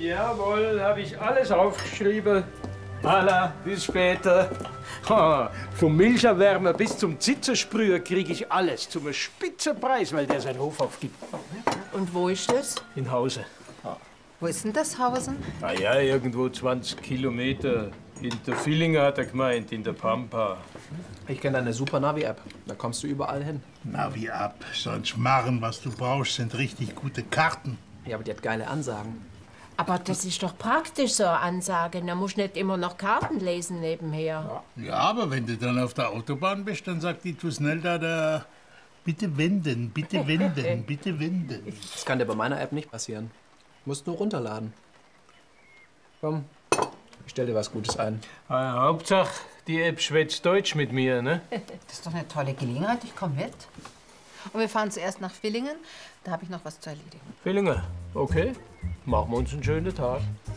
Jawohl, habe ich alles aufgeschrieben. Alla, bis später. Vom Milcherwärmer bis zum Zitzersprüher kriege ich alles zum Spitzenpreis, weil der seinen Hof aufgibt. Und wo ist das? In Hause. Wo ist denn das Hausen? Ah ja, irgendwo 20 Kilometer. Hinter Villingen hat er gemeint, in der Pampa. Ich kenne eine super Navi-App. Da kommst du überall hin. Navi ab. Sonst machen, was du brauchst, sind richtig gute Karten. Ja, aber die hat geile Ansagen. Aber das ist doch praktisch, so eine Ansage. Da musst du nicht immer noch Karten lesen nebenher. Ja, aber wenn du dann auf der Autobahn bist, dann sagt die, tu schnell da, bitte wenden, bitte wenden, bitte wenden. Das kann dir bei meiner App nicht passieren. Du musst nur runterladen. Komm, ich stell dir was Gutes ein. Hauptsache, die App schwätzt Deutsch mit mir, ne? Das ist doch eine tolle Gelegenheit. Ich komme mit. Und wir fahren zuerst nach Villingen. Da habe ich noch was zu erledigen. Villingen, okay. Machen wir uns einen schönen Tag.